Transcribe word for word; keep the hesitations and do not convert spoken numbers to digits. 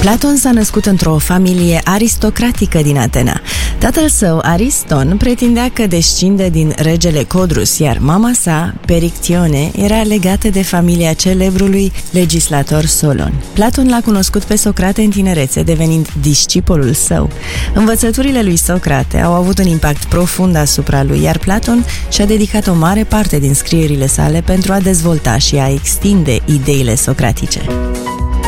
Platon s-a născut într-o familie aristocratică din Atena. Tatăl său, Ariston, pretindea că descinde din regele Codrus, iar mama sa, Perictione, era legată de familia celebrului legislator Solon. Platon l-a cunoscut pe Socrate în tinerețe, devenind discipolul său. Învățăturile lui Socrate au avut un impact profund asupra lui, iar Platon și-a dedicat o mare parte din scrierile sale pentru a dezvolta și a extinde ideile socratice.